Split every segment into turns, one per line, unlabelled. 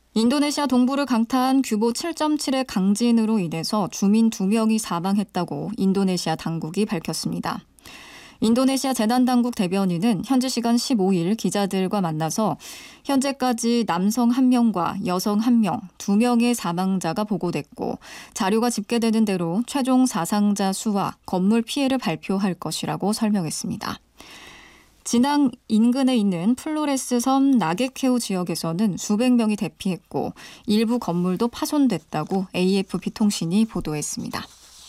인도네시아 동부를 강타한 규모 7.7의 강진으로 인해서 주민 2명이 사망했다고 인도네시아 당국이 밝혔습니다. 인도네시아 재난당국 대변인은 현지 시간 15일 기자들과 만나서 현재까지 남성 1명과 여성 1명, 2명의 사망자가 보고됐고 자료가 집계되는 대로 최종 사상자 수와 건물 피해를 발표할 것이라고 설명했습니다. 진앙 인근에 있는 플로레스 섬 나게케우 지역에서는 수백 명이 대피했고 일부 건물도 파손됐다고 AFP 통신이 보도했습니다.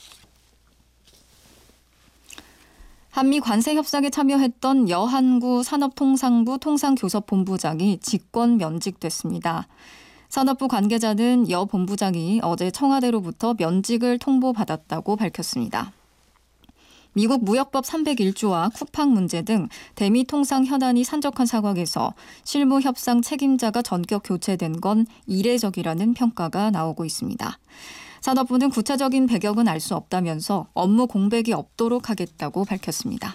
한미 관세 협상에 참여했던 여한구 산업통상부 통상교섭본부장이 직권 면직됐습니다. 산업부 관계자는 여 본부장이 어제 청와대로부터 면직을 통보받았다고 밝혔습니다. 미국 무역법 301조와 쿠팡 문제 등 대미 통상 현안이 산적한 상황에서 실무 협상 책임자가 전격 교체된 건 이례적이라는 평가가 나오고 있습니다. 산업부는 구체적인 배경은 알 수 없다면서 업무 공백이 없도록 하겠다고 밝혔습니다.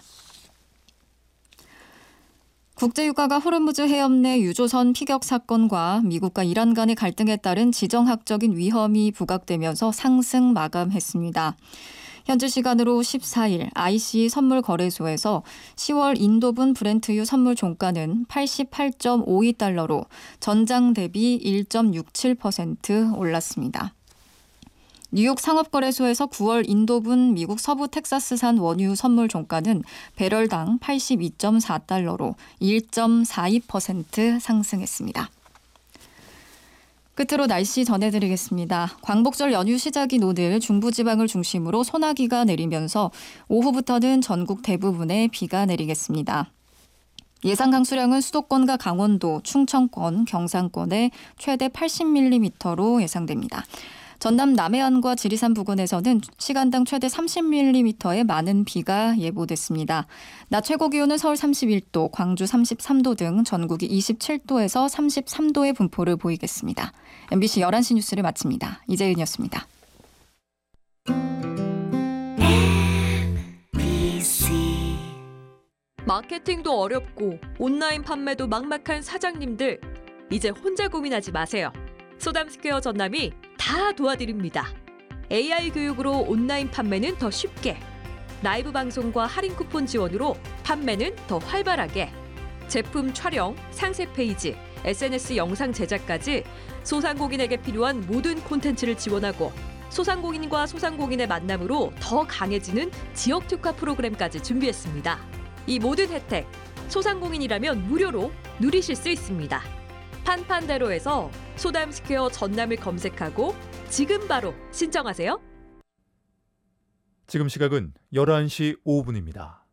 국제유가가 호르무즈 해협 내 유조선 피격 사건과 미국과 이란 간의 갈등에 따른 지정학적인 위험이 부각되면서 상승 마감했습니다. 현지 시간으로 14일 ICE 선물 거래소에서 10월 인도분 브렌트유 선물 종가는 88.52달러로 전장 대비 1.67% 올랐습니다. 뉴욕 상업거래소에서 9월 인도분 미국 서부 텍사스산 원유 선물 종가는 배럴당 82.4달러로 1.42% 상승했습니다. 끝으로 날씨 전해드리겠습니다. 광복절 연휴 시작인 오늘 중부지방을 중심으로 소나기가 내리면서 오후부터는 전국 대부분에 비가 내리겠습니다. 예상 강수량은 수도권과 강원도, 충청권, 경상권에 최대 80mm로 예상됩니다. 전남 남해안과 지리산 부근에서는 시간당 최대 30mm의 많은 비가 예보됐습니다. 낮 최고 기온은 서울 31도, 광주 33도 등 전국이 27도에서 33도의 분포를 보이겠습니다. MBC 11시 뉴스를 마칩니다. 이재은이었습니다.
마케팅도 어렵고 온라인 판매도 막막한 사장님들, 이제 혼자 고민하지 마세요. 소담스퀘어 전남이 다 도와드립니다. AI 교육으로 온라인 판매는 더 쉽게, 라이브 방송과 할인 쿠폰 지원으로 판매는 더 활발하게, 제품 촬영, 상세 페이지, SNS 영상 제작까지 소상공인에게 필요한 모든 콘텐츠를 지원하고 소상공인과 소상공인의 만남으로 더 강해지는 지역 특화 프로그램까지 준비했습니다. 이 모든 혜택, 소상공인이라면 무료로 누리실 수 있습니다. 판판대로에서 소담스퀘어 전남을 검색하고 지금 바로 신청하세요.
지금 시각은 11시 5분입니다.